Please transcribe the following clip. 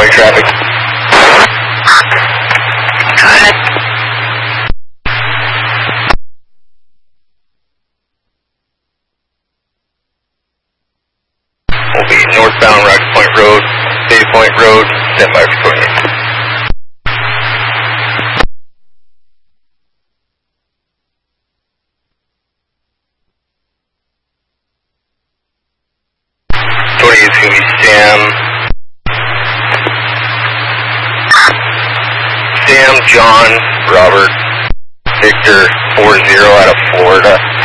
going traffic. Got it. Will be northbound Rocky Point Road, Bay Point Road, stand by for 28. It's going to be Sam, John, Robert, Victor, 40 out of Florida.